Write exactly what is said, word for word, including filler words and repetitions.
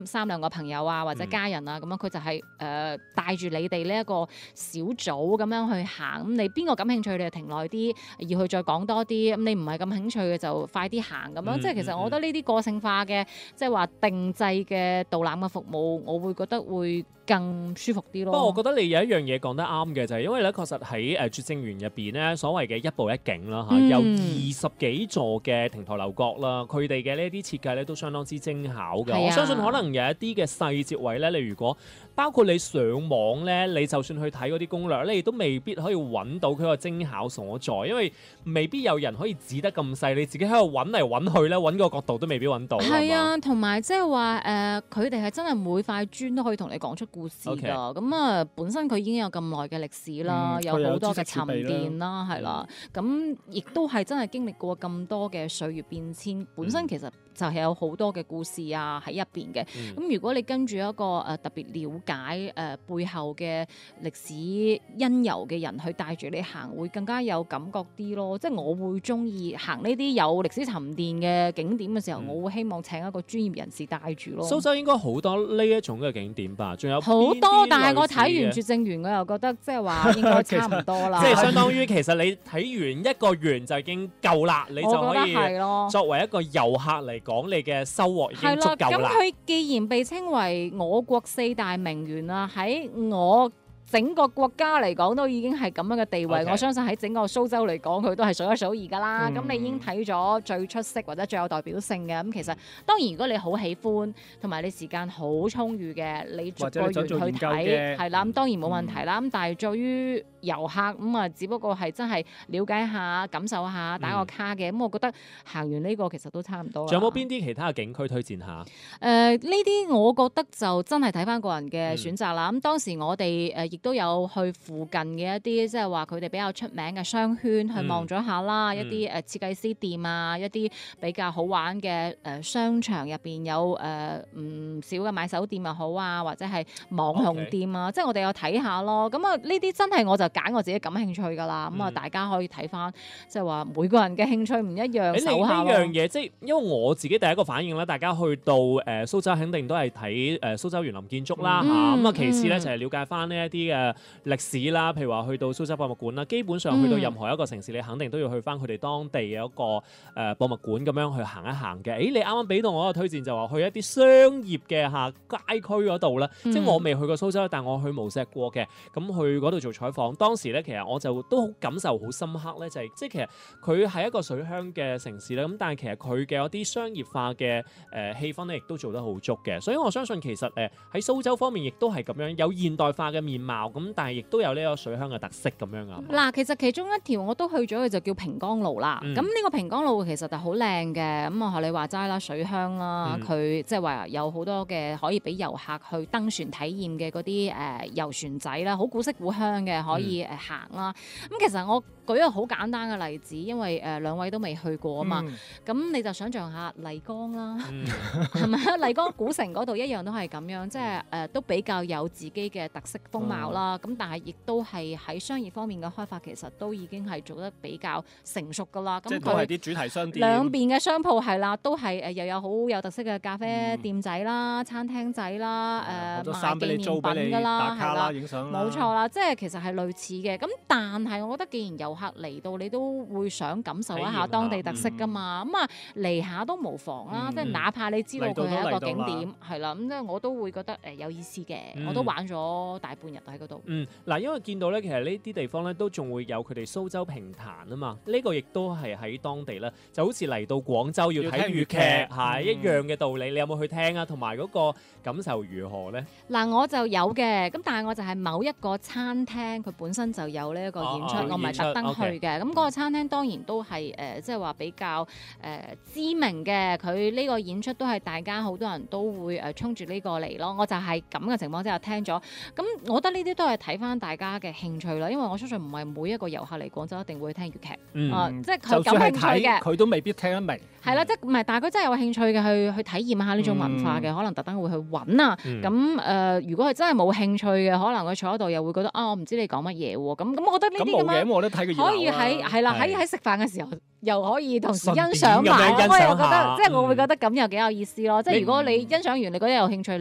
三兩個朋友啊，或者家人啊，咁樣佢就係誒帶住你哋呢一個小組咁樣去行。咁你邊個感興趣，你就停耐啲，要去再講多啲。咁你唔係咁興趣嘅就快啲行咁樣。 嗯、 即係其實我覺得呢啲個性化嘅，即係話定制嘅導覽嘅服務，我會覺得會更舒服啲咯。 不過我覺得你有一樣嘢講得啱嘅，就係、是、因為咧確實喺誒拙政園入邊咧，所謂嘅一步一景啦嚇， 嗯、 有二十幾座嘅亭台樓閣啦，佢哋嘅呢啲設計咧都相當之精巧嘅。啊、我相信可能有一啲嘅細節位咧，你如果包括你上網咧，你就算去睇嗰啲攻略咧，你都未必可以揾到佢個精巧所在，因為未必有人可以指得咁細，你自己喺度揾嚟揾去咧，揾個角度都未必揾到。 係啊，同埋即係話誒，佢哋係真係每塊磚都可以同你講出故事㗎。咁啊 Okay.，本身佢已經有咁耐嘅歷史啦，嗯、有好多嘅沉澱啦，係啦。咁亦都係真係經歷過咁多嘅歲月變遷，本身其實就係有好多嘅故事啊喺入邊嘅。咁、嗯、如果你跟住一個誒特別了解誒、呃、背後嘅歷史因由嘅人去帶住你行，會更加有感覺啲咯。即係我會中意行呢啲有歷史沉澱嘅景點嘅時候，嗯、我會希望請一個專業人士帶住咯。 蘇州應該好多呢一種嘅景點吧？仲有好多，但係我睇完拙政園，我又覺得即係話應該差唔多啦。 即係相當於其實你睇完一個園就已經夠啦，你就可以作為一個遊客嚟講，你嘅收穫已經足夠啦。 咁佢既然被稱為我國四大名園啦，喺我整個國家嚟講都已經係咁樣嘅地位，Okay. 我相信喺整個蘇州嚟講，佢都係數一數二㗎啦。咁、嗯、你已經睇咗最出色或者最有代表性嘅。咁其實當然，如果你好喜歡同埋你時間好充裕嘅，你逐個園去睇係啦，咁當然冇問題啦。咁、嗯、但係對於遊客咁啊，只不過係真係了解下、感受下、打個卡嘅。咁、嗯、我覺得行完呢個其實都差唔多。 仲有冇邊啲其他嘅景區推薦下？ 誒呢啲我覺得就真係睇翻個人嘅選擇啦。咁、嗯、當時我哋誒亦都有去附近嘅一啲，即係話佢哋比較出名嘅商圈去望咗下啦，嗯、一啲誒設計師店啊，一啲比較好玩嘅誒商場入邊有誒唔、呃、少嘅買手店又好啊，或者係網紅店啊，Okay. 即係我哋有睇下咯。咁啊呢啲真係我就揀我自己感興趣㗎啦。咁啊、嗯、大家可以睇翻，即係話每個人嘅興趣唔一樣，搜下咯。 呢樣嘢即係因為我自己第一個反應咧，大家去到誒、呃、蘇州肯定都係睇誒蘇州園林建築啦嚇。咁啊、嗯、其次咧、嗯、就係了解翻呢一啲嘅歷史啦，譬如話去到蘇州博物館啦，基本上去到任何一個城市，嗯、你肯定都要去翻佢哋當地嘅一個誒、呃、博物館咁樣去行一行嘅。誒，你啱啱俾到我一個推薦就話去一啲商業嘅嚇街區嗰度啦，嗯、即係我未去過蘇州，但我去無錫過嘅，咁去嗰度做採訪，當時咧其實我就都好感受好深刻咧，就係、是、即係其實佢係一個水鄉嘅城市啦，咁但係其實佢嘅有啲商業化嘅誒氣氛咧，亦都做得好足嘅，所以我相信其實誒喺、呃、蘇州方面亦都係咁樣有現代化嘅面貌，咁但係亦都有呢個水鄉嘅特色咁樣啊。 嗱，其實其中一條我都去咗嘅就叫平江路啦。咁呢、嗯、個平江路其實就好靚嘅，咁啊學你話齋啦，水鄉啦，佢即係話有好多嘅可以俾遊客去登船體驗嘅嗰啲誒遊船仔啦，好古色古香嘅可以誒行啦。咁、嗯、其實我舉一個好簡單嘅例子，因為誒、呃、兩位都未去過啊嘛，咁、嗯、你就想象下麗江啦，係咪啊？麗江古城嗰度一樣都係咁樣，即係誒都比較有自己嘅特色風貌啦。咁、嗯、但係亦都係喺商業方面嘅開發，其實都已經係做得比較成熟噶啦。咁都係啲主題商店， 兩邊嘅商鋪係啦，都係誒又有好有特色嘅咖啡店仔啦、嗯、餐廳仔啦、誒賣紀念品噶啦，係啦，影相啦，冇錯啦，即係其實係類似嘅。咁但係我覺得，既然遊客嚟到，你都會想感受一下當地特色噶嘛。咁啊嚟下都無妨啦，即係、嗯、哪怕你知道佢係一個景點，係啦，咁即係我都會覺得誒有意思嘅。嗯、我都玩咗大半日喺嗰度。 嗯，嗱，因為見到咧，其實呢啲地方咧都仲會有佢哋蘇州評彈啊嘛。呢、這個亦都係喺當地咧，就好似嚟到廣州要睇粵劇係一樣嘅道理。嗯、你有冇去聽啊？同埋嗰個感受如何咧？ 嗱，我就有嘅，咁但係我就係某一個餐廳，佢本身就有呢一個演出，哦哦、我唔係特登去嘅。咁嗰、okay. 個餐廳當然都係誒，即係話比較誒、呃、知名嘅。佢呢個演出都係大家好多人都會誒衝住呢個嚟咯。我就係咁嘅情況之下聽咗。咁我覺得呢啲都係睇翻大家嘅興趣啦。因為我相信唔係每一個遊客嚟廣州一定會聽粵劇，嗯呃、即係佢感興趣嘅， 佢都未必聽得明。 係啦，即係唔係？但係佢真係有興趣嘅，去去體驗下呢種文化嘅，嗯、可能特登會去揾啊。咁誒、嗯呃，如果係真係冇興趣嘅，可能佢坐喺度又會覺得啊，我唔知你講乜嘢喎。咁咁，我覺得呢啲咁樣， 咁冇嘅，我覺得睇佢個熱鬧啊可以喺係啦，喺係喺食飯嘅時候又可以同時欣順便賞埋， 咁樣欣賞我又覺下得即係我會嗯覺得咁又幾有意思咯。即係你如果你欣賞完，你覺得有興趣。